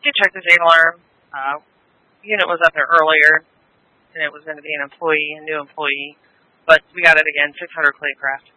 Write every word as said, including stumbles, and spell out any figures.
did check the J alarm. Uh, unit was up there earlier, and it was going to be an employee, a new employee. But we got it again, six hundred Claycraft.